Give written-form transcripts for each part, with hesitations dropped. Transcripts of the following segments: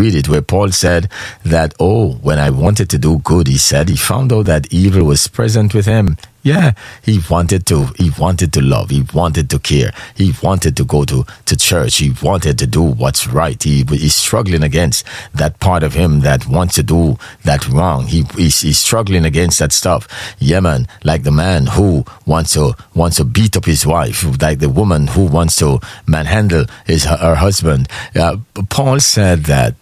read it, where Paul said that, when I wanted to do good, he said, he found out that evil was present with him. Yeah, he wanted to love, he wanted to care, he wanted to go to church, he wanted to do what's right. He's struggling against that part of him that wants to do that wrong. He's struggling against that stuff. Yeah, man, like the man who wants to beat up his wife, like the woman who wants to manhandle her husband. Paul said that,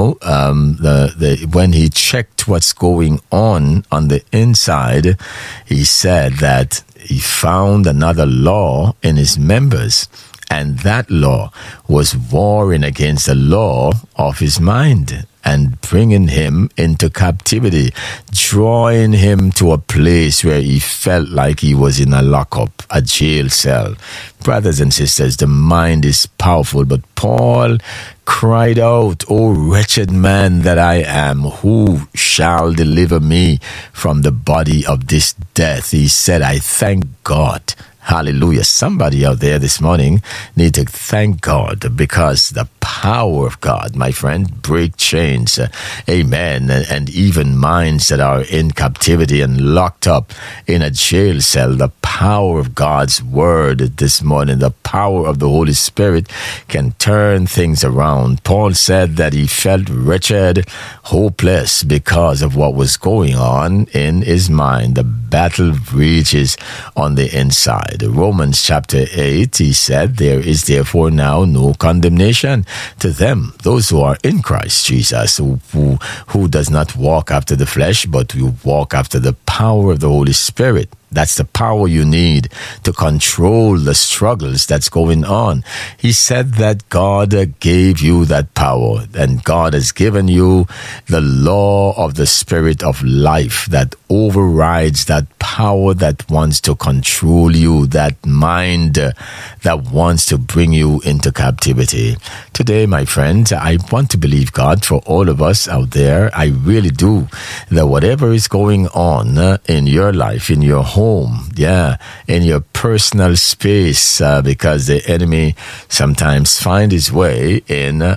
when he checked what's going on the inside, he said that he found another law in his members, and that law was warring against the law of his mind and bringing him into captivity, drawing him to a place where he felt like he was in a lockup, a jail cell. Brothers and sisters, the mind is powerful, but Paul cried out, "O wretched man that I am, who shall deliver me from the body of this death?" He said, "I thank God." Hallelujah. Somebody out there this morning need to thank God, because the power of God, my friend, break chains. Amen. And even minds that are in captivity and locked up in a jail cell, the power of God's word this morning, the power of the Holy Spirit can turn things around. Paul said that he felt wretched, hopeless because of what was going on in his mind. The battle rages on the inside. Romans chapter 8, he said, "There is therefore now no condemnation to them, those who are in Christ Jesus, who does not walk after the flesh, but who walk after the power of the Holy Spirit." That's the power you need to control the struggles that's going on. He said that God gave you that power, and God has given you the law of the Spirit of life that overrides that power that wants to control you, that mind that wants to bring you into captivity. Today, my friends, I want to believe God for all of us out there. I really do. That whatever is going on in your life, in your home, in your personal space, because the enemy sometimes finds his way in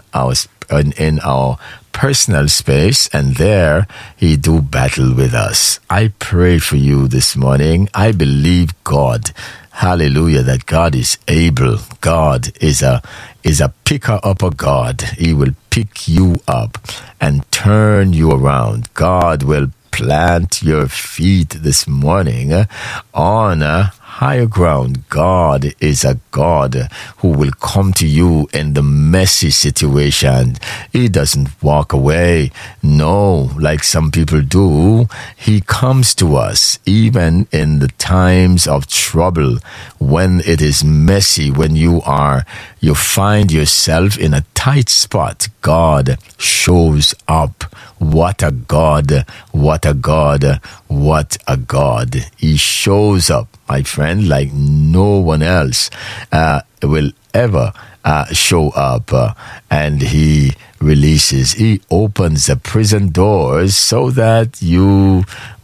our personal space, and there he do battle with us. I pray for you this morning. I believe God, hallelujah, that God is able. God is a picker-upper God. He will pick you up and turn you around. God will plant your feet this morning on higher ground. God is a God who will come to you in the messy situation. He doesn't walk away. No, like some people do. He comes to us even in the times of trouble, when it is messy, when you find yourself in a tight spot. God shows up. What a God, what a God, what a God. He shows up, my friend, like no one else will ever show up. And he he opens the prison doors so that you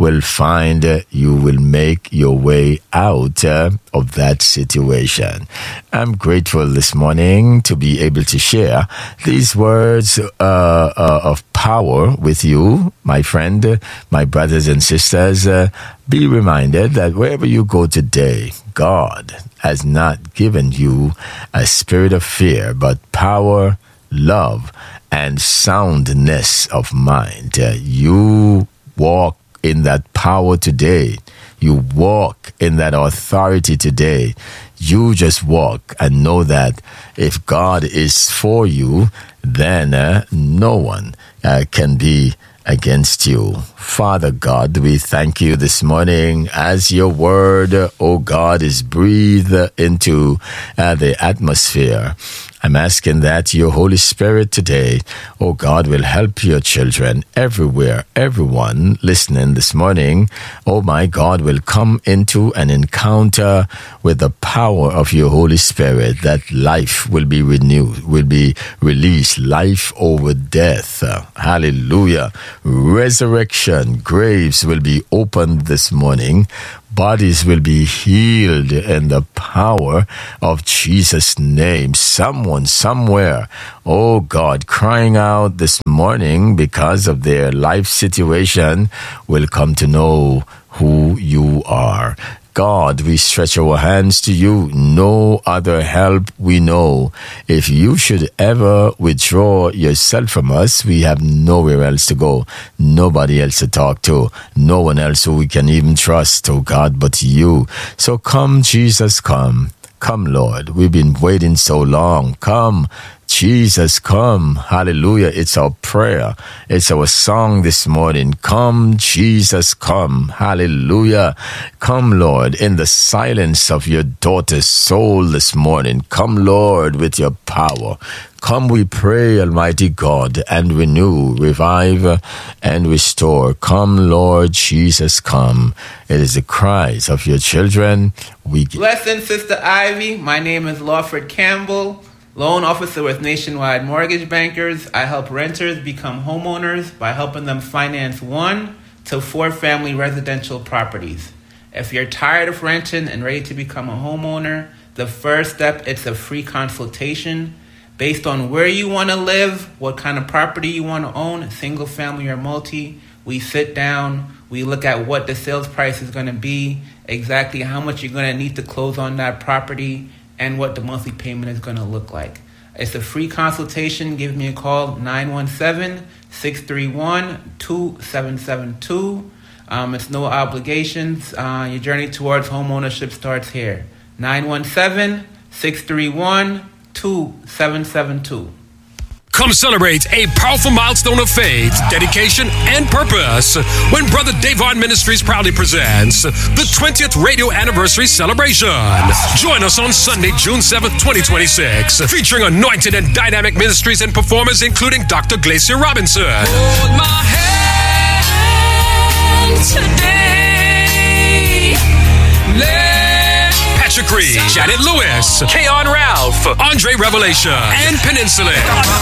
will make your way out of that situation. I'm grateful this morning to be able to share these words of power with you, my friend, my brothers and sisters. Be reminded that wherever you go today, God has not given you a spirit of fear, but power, love, and soundness of mind. You walk in that power today. You walk in that authority today. You just walk and know that if God is for you, then no one can be against you. Father God, we thank you this morning as your word, oh God, is breathed into the atmosphere. I'm asking that your Holy Spirit today, oh God, will help your children everywhere, everyone listening this morning, oh my God, will come into an encounter with the power of your Holy Spirit, that life will be renewed, will be released, life over death. Hallelujah. Resurrection, graves will be opened this morning. Bodies will be healed in the power of Jesus' name. Someone, somewhere, oh God, crying out this morning because of their life situation will come to know who you are. God, we stretch our hands to you. No other help we know. If you should ever withdraw yourself from us, we have nowhere else to go. Nobody else to talk to. No one else who we can even trust, oh God, but you. So come, Jesus, come. Come, Lord. We've been waiting so long. Come, Jesus, come. Hallelujah. It's our prayer. It's our song this morning. Come, Jesus, come. Hallelujah. Come, Lord, in the silence of your daughter's soul this morning. Come, Lord, with your power. Come, we pray, Almighty God, and renew, revive, and restore. Come, Lord Jesus, come. It is the cries of your children. Blessing, Sister Ivy. My name is Lawford Campbell, loan officer with Nationwide Mortgage Bankers. I help renters become homeowners by helping them finance 1 to 4 family residential properties. If you're tired of renting and ready to become a homeowner, the first step is a free consultation. Based on where you want to live, what kind of property you want to own, single family or multi, we sit down, we look at what the sales price is going to be, exactly how much you're going to need to close on that property, and what the monthly payment is going to look like. It's a free consultation. Give me a call, 917-631-2772. It's no obligations. Your journey towards homeownership starts here. 917-631-2772. Come celebrate a powerful milestone of faith, dedication, and purpose when Brother Davon Ministries proudly presents the 20th Radio Anniversary Celebration. Join us on Sunday, June 7th, 2026, featuring anointed and dynamic ministries and performers including Dr. Glacier Robinson. Hold my hand today. Patrick Reed, Janet Lewis, Keon Ralph, Andre Revelation, and Peninsula.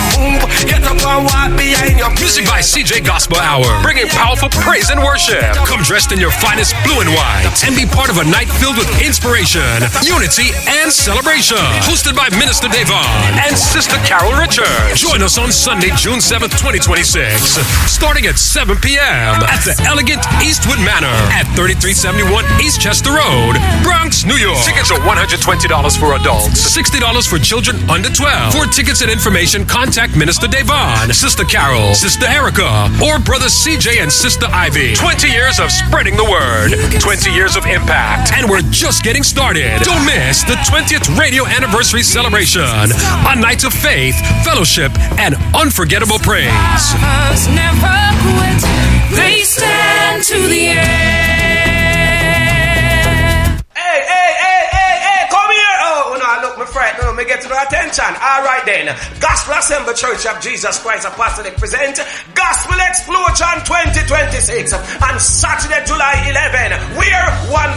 Music by CJ Gospel Hour, bringing powerful praise and worship. Come dressed in your finest blue and white and be part of a night filled with inspiration, unity, and celebration. Hosted by Minister Davon and Sister Carol Richards. Join us on Sunday, June 7th, 2026, starting at 7 p.m. at the Elegant Eastwood Manor at 3371 Eastchester Road, Bronx, New York. Tickets are $120 for adults, $60 for children under 12. For tickets and information, contact Minister Davon, Sister Carol, Sister Erica, or Brother CJ and Sister Ivy. 20 years of spreading the word, 20 years of impact, and we're just getting started. Don't miss the 20th Radio Anniversary Celebration, a night of faith, fellowship, and unforgettable praise. Never quit. They stand to the end. My friend, no, me get to the attention. All right then. Gospel Assembly Church of Jesus Christ Apostolic present Gospel Explosion 2026 on Saturday, July 11. We're one